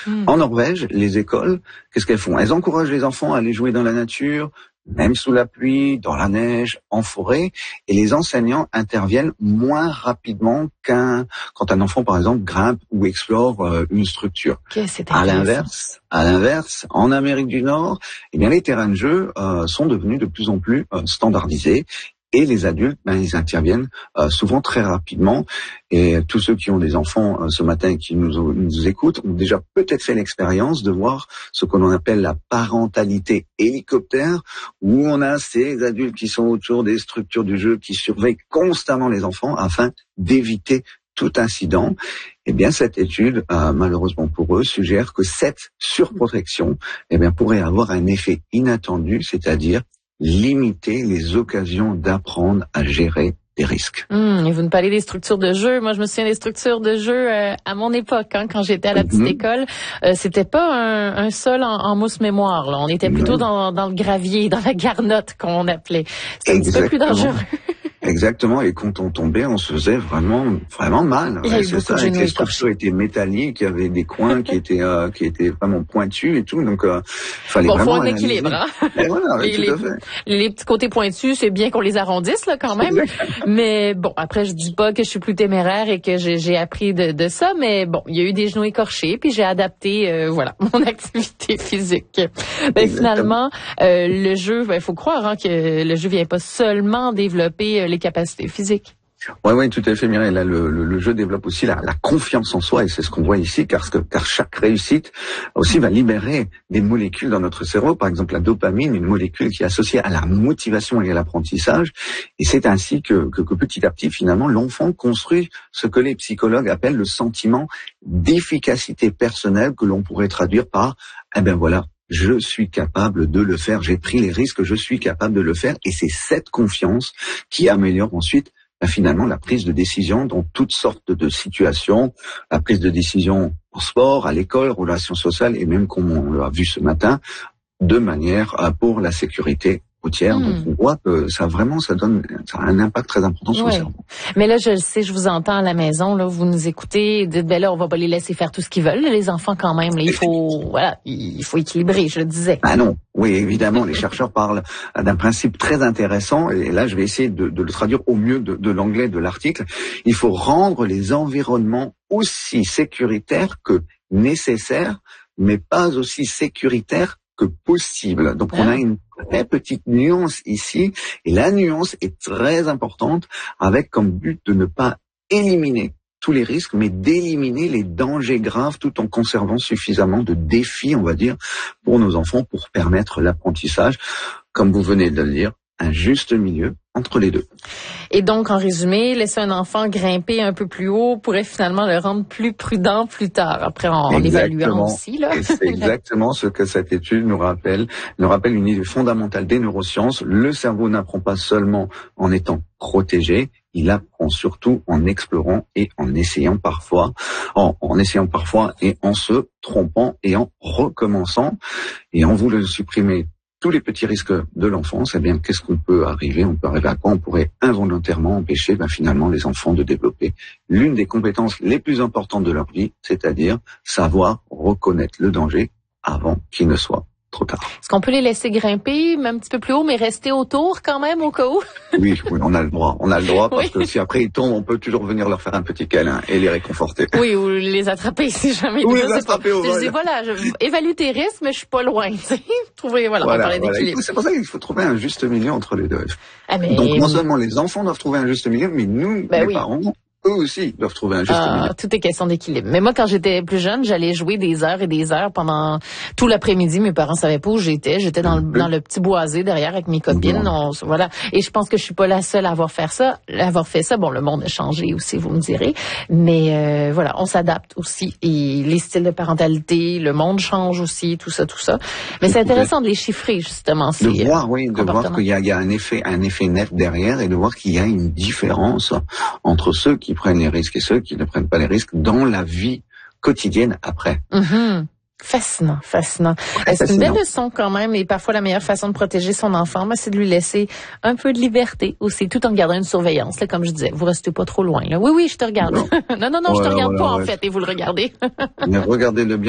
En Norvège, les écoles, qu'est-ce qu'elles font? Elles encouragent les enfants à aller jouer dans la nature, même sous la pluie, dans la neige, en forêt, et les enseignants interviennent moins rapidement quand un enfant, par exemple, grimpe ou explore une structure. Okay, à l'inverse, en Amérique du Nord, eh bien, les terrains de jeu sont devenus de plus en plus standardisés. Et les adultes, ils interviennent souvent très rapidement. Et tous ceux qui ont des enfants ce matin et qui nous écoutent ont déjà peut-être fait l'expérience de voir ce que l'on appelle la parentalité hélicoptère, où on a ces adultes qui sont autour des structures du jeu, qui surveillent constamment les enfants afin d'éviter tout incident. Eh bien, cette étude, malheureusement pour eux, suggère que cette surprotection, pourrait avoir un effet inattendu, c'est-à-dire limiter les occasions d'apprendre à gérer des risques. Et vous nous parlez des structures de jeu. Moi, je me souviens des structures de jeu à mon époque, quand j'étais à la petite école. C'était pas un sol en mousse mémoire. Là. On était plutôt dans le gravier, dans la garnotte qu'on appelait. C'était un petit peu plus dangereux. Exactement, et quand on tombait, on se faisait vraiment mal. C'est ça, avec les structures étaient métalliques, il y avait des coins qui étaient vraiment pointus et tout, donc fallait vraiment faut un équilibre, hein. Et voilà, tout à fait. Les petits côtés pointus, c'est bien qu'on les arrondisse là quand même. Mais bon, après je dis pas que je suis plus téméraire et que j'ai appris de ça, mais bon, il y a eu des genoux écorchés, puis j'ai adapté mon activité physique. Finalement, le jeu, faut croire que le jeu vient pas seulement développer les capacités physiques. Oui, tout à fait, Mireille. Là, le jeu développe aussi la confiance en soi, et c'est ce qu'on voit ici, car chaque réussite aussi va libérer des molécules dans notre cerveau. Par exemple, la dopamine, une molécule qui est associée à la motivation et à l'apprentissage. Et c'est ainsi que petit à petit, finalement, l'enfant construit ce que les psychologues appellent le sentiment d'efficacité personnelle, que l'on pourrait traduire par, je suis capable de le faire, j'ai pris les risques, je suis capable de le faire, et c'est cette confiance qui améliore ensuite finalement la prise de décision dans toutes sortes de situations, la prise de décision au sport, à l'école, relations sociales, et même comme on l'a vu ce matin, de manière pour la sécurité routière. Donc on voit que ça a un impact très important sur le cerveau. Mais là, je le sais, je vous entends à la maison, là, vous nous écoutez, dites, là, on va pas les laisser faire tout ce qu'ils veulent, les enfants quand même, là, il faut équilibrer, je le disais. Non. Oui, évidemment, les chercheurs parlent d'un principe très intéressant, et là, je vais essayer de le traduire au mieux de l'anglais de l'article. Il faut rendre les environnements aussi sécuritaires que nécessaires, mais pas aussi sécuritaires que possible. Donc, on a une très petite nuance ici, et la nuance est très importante, avec comme but de ne pas éliminer tous les risques, mais d'éliminer les dangers graves, tout en conservant suffisamment de défis, on va dire, pour nos enfants, pour permettre l'apprentissage, comme vous venez de le dire, un juste milieu entre les deux. Et donc, en résumé, laisser un enfant grimper un peu plus haut pourrait finalement le rendre plus prudent plus tard, après en évaluant aussi. Là. Et c'est exactement ce que cette étude nous rappelle une idée fondamentale des neurosciences. Le cerveau n'apprend pas seulement en étant protégé, il apprend surtout en explorant et en essayant parfois et en se trompant et en recommençant. Et en voulant supprimer tous les petits risques de l'enfance, qu'est-ce qu'on peut arriver? On peut arriver à quoi? On pourrait involontairement empêcher, finalement, les enfants de développer l'une des compétences les plus importantes de leur vie, c'est-à-dire savoir reconnaître le danger avant qu'il ne soit trop tard. Est-ce qu'on peut les laisser grimper même un petit peu plus haut, mais rester autour quand même au cas où? Oui, on a le droit, parce que si après ils tombent, on peut toujours venir leur faire un petit câlin et les réconforter. Oui, ou les attraper si jamais. Ou les attraper au vol. Je dis, évalue tes risques, mais je suis pas loin. Trouver, on parlait d'équilibre. C'est pour ça qu'il faut trouver un juste milieu entre les deux. Donc non seulement les enfants doivent trouver un juste milieu, mais nous, les parents, eux aussi doivent trouver un juste milieu. Tout est question d'équilibre. Mais moi, quand j'étais plus jeune, j'allais jouer des heures et des heures pendant tout l'après-midi. Mes parents savaient pas où j'étais. J'étais dans le petit boisé derrière avec mes copines. Et je pense que je suis pas la seule à avoir fait ça. Bon, le monde a changé aussi, vous me direz. Mais on s'adapte aussi. Et les styles de parentalité, le monde change aussi, tout ça. Mais c'est intéressant de les chiffrer, justement. De voir qu'il y a un effet net derrière, et de voir qu'il y a une différence entre ceux qui prennent les risques et ceux qui ne prennent pas les risques dans la vie quotidienne après. Fascinant. C'est une belle leçon quand même, et parfois la meilleure façon de protéger son enfant, c'est de lui laisser un peu de liberté aussi, tout en gardant une surveillance. Là, comme je disais, vous restez pas trop loin. Là. Oui, je te regarde. Non, je te regarde pas en fait, et vous le regardez. Mais regardez-le bien.